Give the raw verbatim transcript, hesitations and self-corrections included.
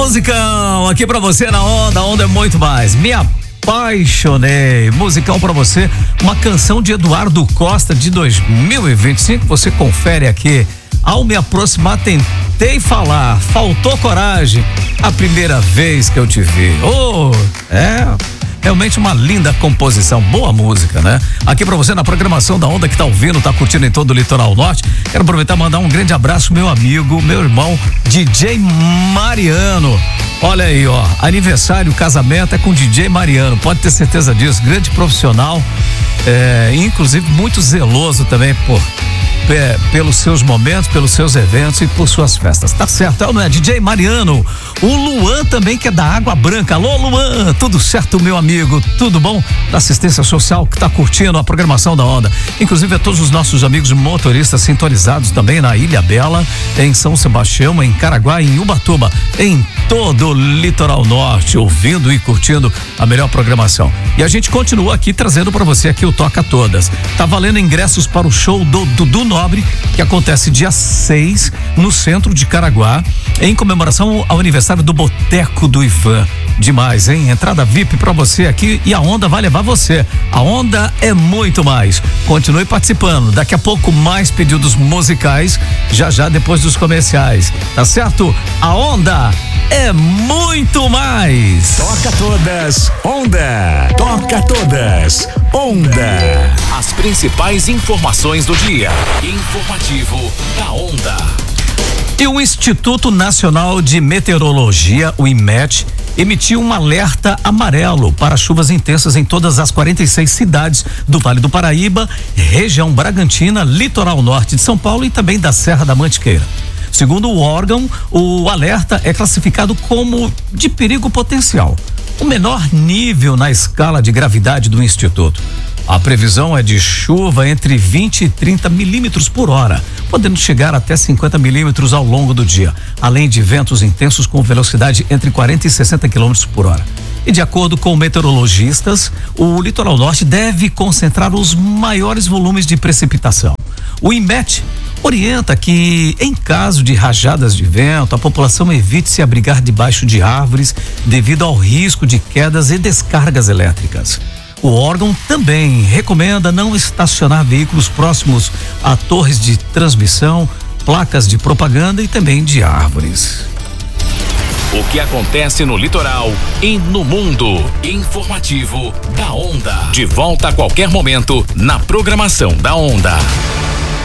Musicão aqui pra você na Onda, a Onda é muito mais. Me apaixonei, musicão pra você, uma canção de Eduardo Costa de dois mil e vinte e cinco, você confere aqui. Ao me aproximar tentei falar, faltou coragem, a primeira vez que eu te vi. Oh, é... realmente uma linda composição, boa música, né? Aqui pra você na programação da Onda que tá ouvindo, tá curtindo em todo o litoral norte. Quero aproveitar e mandar um grande abraço meu amigo, meu irmão D J Mariano. Olha aí, ó, aniversário, casamento é com D J Mariano, pode ter certeza disso, grande profissional, é, inclusive muito zeloso também por É, pelos seus momentos, pelos seus eventos e por suas festas. Tá certo, é ou não é? D J Mariano, o Luan também, que é da Água Branca. Alô, Luan, tudo certo, meu amigo? Tudo bom? Da assistência social que tá curtindo a programação da Onda. Inclusive a todos os nossos amigos motoristas sintonizados também na Ilha Bela, em São Sebastião, em Caraguá, em Ubatuba, em todo o litoral norte, ouvindo e curtindo a melhor programação. E a gente continua aqui trazendo para você aqui o Toca Todas. Tá valendo ingressos para o show do Dudu Nobre, que acontece dia seis no centro de Caraguá, em comemoração ao aniversário do Boteco do Ivan. Demais, hein? Entrada V I P pra você aqui e a Onda vai levar você. A Onda é muito mais. Continue participando. Daqui a pouco mais pedidos musicais, já já depois dos comerciais. Tá certo? A Onda é muito mais. Toca todas, Onda. Toca todas, Onda. As principais informações do dia. Informativo da Onda. E o Instituto Nacional de Meteorologia, o IMET, emitiu um alerta amarelo para chuvas intensas em todas as quarenta e seis cidades do Vale do Paraíba, região Bragantina, litoral norte de São Paulo e também da Serra da Mantiqueira. Segundo o órgão, o alerta é classificado como de perigo potencial, o menor nível na escala de gravidade do Instituto. A previsão é de chuva entre vinte e trinta milímetros por hora, podendo chegar até cinquenta milímetros ao longo do dia, além de ventos intensos com velocidade entre quarenta e sessenta quilômetros por hora. E de acordo com meteorologistas, o litoral norte deve concentrar os maiores volumes de precipitação. O IMET orienta que, em caso de rajadas de vento, a população evite se abrigar debaixo de árvores devido ao risco de quedas e descargas elétricas. O órgão também recomenda não estacionar veículos próximos a torres de transmissão, placas de propaganda e também de árvores. O que acontece no litoral e no mundo. Informativo da Onda. De volta a qualquer momento na programação da Onda.